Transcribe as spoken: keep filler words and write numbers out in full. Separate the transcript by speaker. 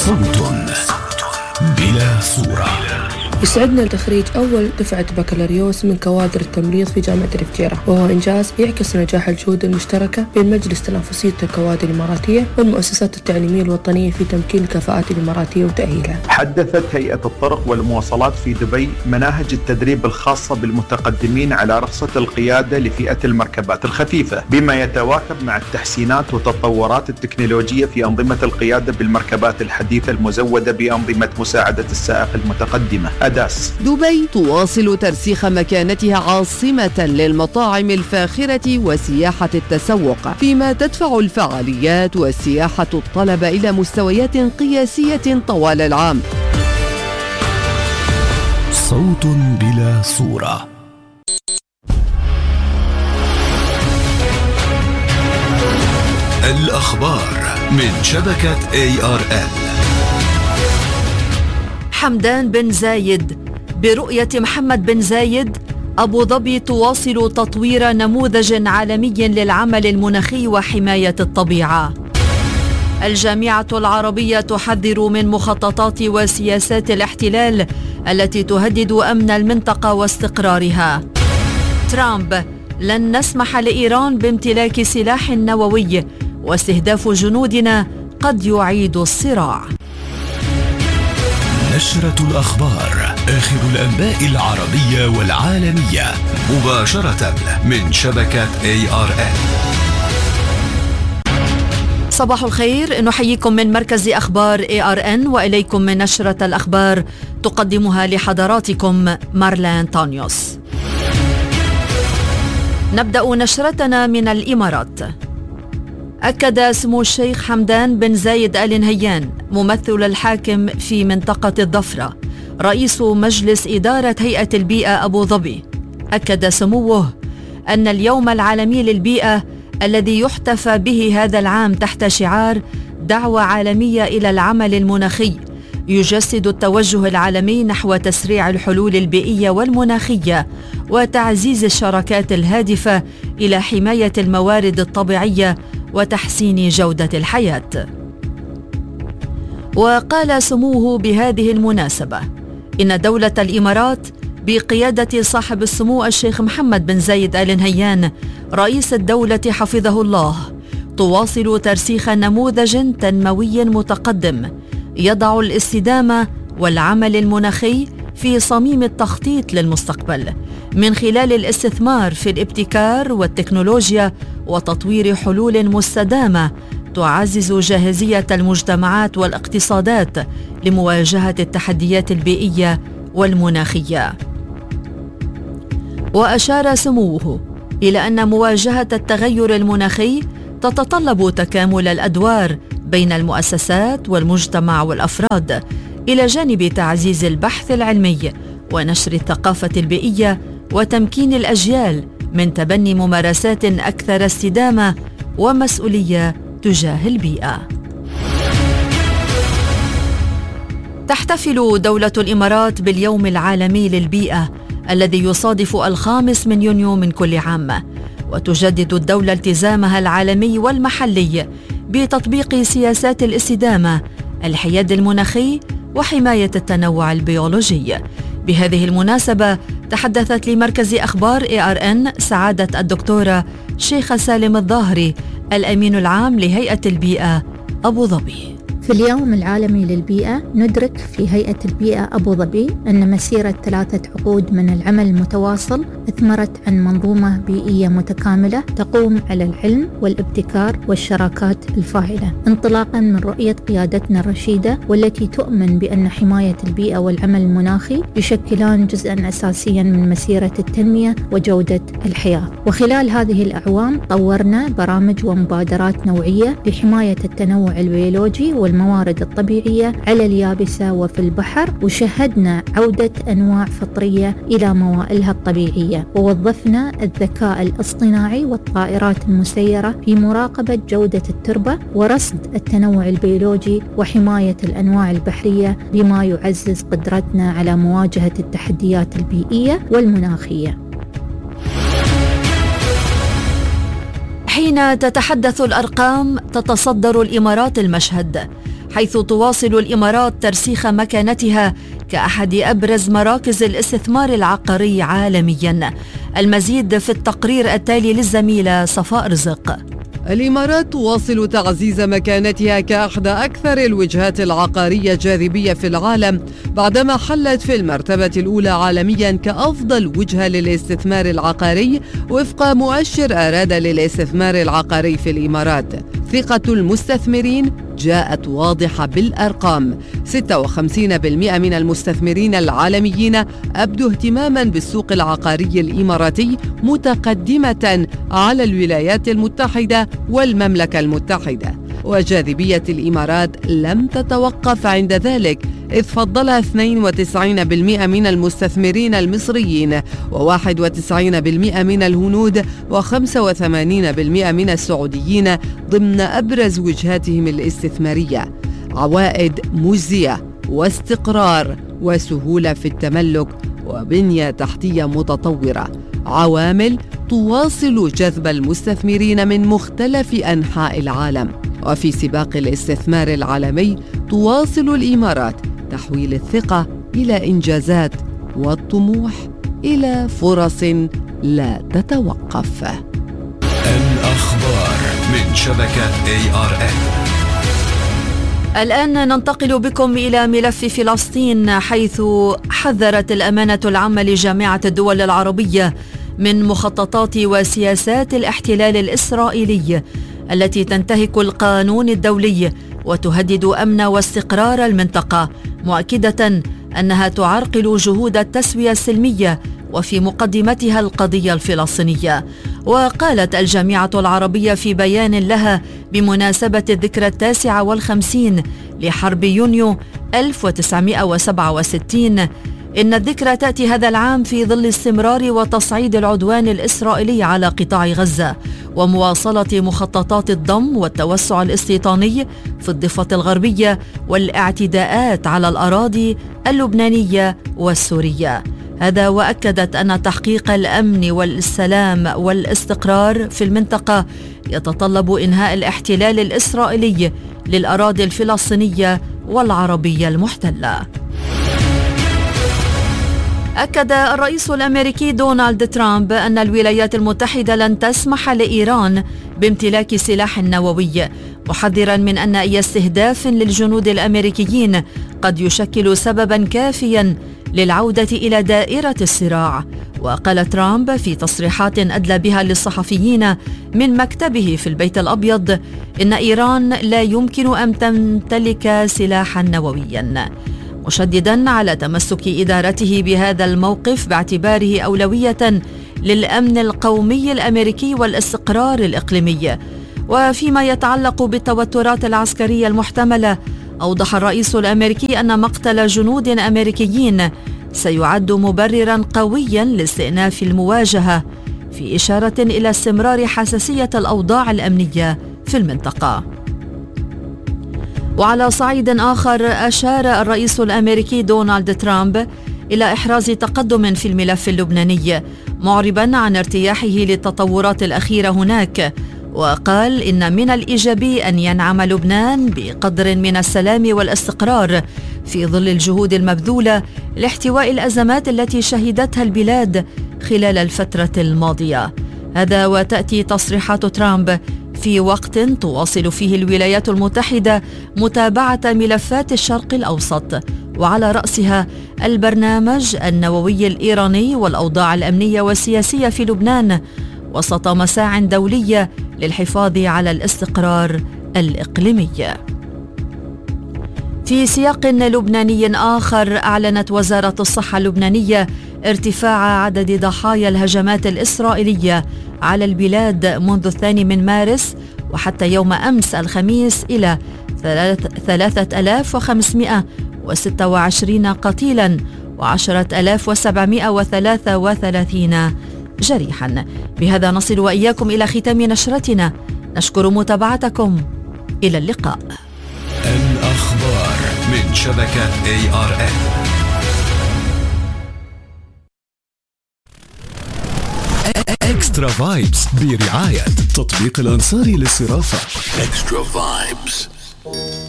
Speaker 1: صوت بلا صورة.
Speaker 2: يسعدنا تخريج أول دفعة بكالوريوس من كوادر التمريض في جامعة الفجيرة، وهو إنجاز يعكس نجاح الجهود المشتركة بين مجلس تنافسية الكوادر الإماراتية والمؤسسات التعليمية الوطنية في تمكين الكفاءات الإماراتية وتأهيلها.
Speaker 3: حدثت هيئة الطرق والمواصلات في دبي مناهج التدريب الخاصة بالمتقدمين على رخصة القيادة لفئة المركبات الخفيفة، بما يتواكب مع التحسينات والتطورات التكنولوجية في أنظمة القيادة بالمركبات الحديثة المزودة بأنظمة مساعدة السائق المتقدمة أداس.
Speaker 4: دبي تواصل ترسيخ مكانتها عاصمة للمطاعم الفاخرة وسياحة التسوق، فيما تدفع الفعاليات والسياحة الطلب إلى مستويات قياسية طوال العام.
Speaker 1: صوت بلا صورة. الأخبار من شبكة إيه آر إل.
Speaker 5: حمدان بن زايد. برؤية محمد بن زايد، أبو ظبي تواصل تطوير نموذج عالمي للعمل المناخي وحماية الطبيعة. الجامعة العربية تحذر من مخططات وسياسات الاحتلال التي تهدد أمن المنطقة واستقرارها. ترامب: لن نسمح لإيران بامتلاك سلاح نووي، واستهداف جنودنا قد يعيد الصراع.
Speaker 1: نشرة الأخبار، آخر الأنباء العربية والعالمية، مباشرة من شبكة إيه آر إل.
Speaker 5: صباح الخير، نحييكم من مركز أخبار إيه آر إن، وإليكم من نشرة الأخبار تقدمها لحضراتكم مارلين تانيوس. نبدأ نشرتنا من الإمارات. أكد سمو الشيخ حمدان بن زايد آل نهيان ممثل الحاكم في منطقة الضفرة رئيس مجلس إدارة هيئة البيئة أبو ظبي، أكد سموه أن اليوم العالمي للبيئة الذي يحتفى به هذا العام تحت شعار دعوة عالمية إلى العمل المناخي يجسد التوجه العالمي نحو تسريع الحلول البيئية والمناخية وتعزيز الشراكات الهادفة إلى حماية الموارد الطبيعية وتحسين جودة الحياة. وقال سموه بهذه المناسبة إن دولة الإمارات بقيادة صاحب السمو الشيخ محمد بن زايد آل نهيان رئيس الدولة حفظه الله تواصل ترسيخ نموذج تنموي متقدم يضع الاستدامة والعمل المناخي في صميم التخطيط للمستقبل من خلال الاستثمار في الابتكار والتكنولوجيا وتطوير حلول مستدامة تعزز جاهزية المجتمعات والاقتصادات لمواجهة التحديات البيئية والمناخية. وأشار سموه إلى أن مواجهة التغير المناخي تتطلب تكامل الأدوار بين المؤسسات والمجتمع والأفراد، إلى جانب تعزيز البحث العلمي ونشر الثقافة البيئية وتمكين الأجيال من تبني ممارسات أكثر استدامة ومسؤولية تجاه البيئة. تحتفل دولة الإمارات باليوم العالمي للبيئة الذي يصادف الخامس من يونيو من كل عام، وتجدد الدولة التزامها العالمي والمحلي بتطبيق سياسات الاستدامة، الحياد المناخي وحماية التنوع البيولوجي. بهذه المناسبة تحدثت لمركز أخبار إيه آر إن سعادة الدكتورة شيخة سالم الظاهري الأمين العام لهيئة البيئة أبو ظبي.
Speaker 6: في اليوم العالمي للبيئة ندرك في هيئة البيئة أبو ظبي أن مسيرة ثلاثة عقود من العمل المتواصل أثمرت عن منظومة بيئية متكاملة تقوم على العلم والابتكار والشراكات الفاعلة، انطلاقا من رؤية قيادتنا الرشيدة والتي تؤمن بأن حماية البيئة والعمل المناخي يشكلان جزءا أساسيا من مسيرة التنمية وجودة الحياة. وخلال هذه الأعوام طورنا برامج ومبادرات نوعية لحماية التنوع البيولوجي والمناخي الموارد الطبيعية على اليابسة وفي البحر، وشهدنا عودة أنواع فطرية إلى موائلها الطبيعية، ووظفنا الذكاء الاصطناعي والطائرات المسيرة في مراقبة جودة التربة ورصد التنوع البيولوجي وحماية الأنواع البحرية، بما يعزز قدرتنا على مواجهة التحديات البيئية والمناخية.
Speaker 5: حين تتحدث الأرقام تتصدر الإمارات المشهد، حيث تواصل الإمارات ترسيخ مكانتها كأحد أبرز مراكز الاستثمار العقاري عالمياً. المزيد في التقرير التالي للزميلة صفاء رزق.
Speaker 4: الإمارات تواصل تعزيز مكانتها كأحدى أكثر الوجهات العقارية جاذبية في العالم، بعدما حلت في المرتبة الأولى عالمياً كأفضل وجهة للاستثمار العقاري وفق مؤشر أراد للاستثمار العقاري في الإمارات. ثقة المستثمرين جاءت واضحة بالأرقام، ستة وخمسين بالمئة من المستثمرين العالميين أبدوا اهتماماً بالسوق العقاري الإماراتي، متقدمة على الولايات المتحدة والمملكة المتحدة. وجاذبية الإمارات لم تتوقف عند ذلك، إذ فضلها اثنين وتسعين بالمئة من المستثمرين المصريين، وواحد وتسعين بالمئة من الهنود، وخمسة وثمانين بالمئة من السعوديين ضمن أبرز وجهاتهم الاستثمارية. عوائد مجزية واستقرار وسهولة في التملك وبنية تحتية متطورة، عوامل تواصل جذب المستثمرين من مختلف أنحاء العالم. وفي سباق الاستثمار العالمي تواصل الإمارات تحويل الثقة إلى إنجازات والطموح إلى فرص لا تتوقف.
Speaker 1: الأخبار من شبكة إيه آر إن.
Speaker 5: الآن ننتقل بكم إلى ملف فلسطين، حيث حذرت الأمانة العامة لجامعة الدول العربية من مخططات وسياسات الاحتلال الإسرائيلي التي تنتهك القانون الدولي وتهدد أمن واستقرار المنطقة، مؤكدة أنها تعرقل جهود التسوية السلمية وفي مقدمتها القضية الفلسطينية. وقالت الجامعة العربية في بيان لها بمناسبة الذكرى التاسعة والخمسين لحرب يونيو ألف وتسعمئة وسبعة وستين إن الذكرى تأتي هذا العام في ظل استمرار وتصعيد العدوان الإسرائيلي على قطاع غزة ومواصلة مخططات الضم والتوسع الاستيطاني في الضفة الغربية والاعتداءات على الأراضي اللبنانية والسورية. هذا وأكدت أن تحقيق الأمن والسلام والاستقرار في المنطقة يتطلب إنهاء الاحتلال الإسرائيلي للأراضي الفلسطينية والعربية المحتلة. أكد الرئيس الأمريكي دونالد ترامب أن الولايات المتحدة لن تسمح لإيران بامتلاك سلاح نووي، محذرا من أن أي استهداف للجنود الأمريكيين قد يشكل سببا كافيا للعودة إلى دائرة الصراع. وقال ترامب في تصريحات أدلى بها للصحفيين من مكتبه في البيت الأبيض إن إيران لا يمكن أن تمتلك سلاحا نوويا، مشددا على تمسك إدارته بهذا الموقف باعتباره أولوية للأمن القومي الأمريكي والاستقرار الإقليمي. وفيما يتعلق بالتوترات العسكرية المحتملة، أوضح الرئيس الأمريكي أن مقتل جنود أمريكيين سيعد مبررا قويا لاستئناف المواجهة، في إشارة إلى استمرار حساسية الأوضاع الأمنية في المنطقة. وعلى صعيد آخر، أشار الرئيس الأمريكي دونالد ترامب إلى إحراز تقدم في الملف اللبناني، معربا عن ارتياحه للتطورات الأخيرة هناك. وقال إن من الإيجابي أن ينعم لبنان بقدر من السلام والاستقرار في ظل الجهود المبذولة لاحتواء الأزمات التي شهدتها البلاد خلال الفترة الماضية. هذا وتأتي تصريحات ترامب في وقت تواصل فيه الولايات المتحدة متابعة ملفات الشرق الأوسط، وعلى رأسها البرنامج النووي الإيراني والأوضاع الأمنية والسياسية في لبنان، وسط مساع دولية للحفاظ على الاستقرار الإقليمي. في سياق لبناني آخر، أعلنت وزارة الصحة اللبنانية ارتفاع عدد ضحايا الهجمات الإسرائيلية على البلاد منذ الثاني من مارس وحتى يوم أمس الخميس إلى ثلاثة آلاف وخمسمئة وستة وعشرين قتيلا وعشرة آلاف وسبعمئة وثلاثة وثلاثين جريحا. بهذا نصل وإياكم إلى ختام نشرتنا، نشكر متابعتكم، إلى اللقاء.
Speaker 1: الأخبار من شبكة إيه آر إن. إكسترا إكسترا فايبس برعاية تطبيق الأنصاري للصرافة. إكسترا فايبس.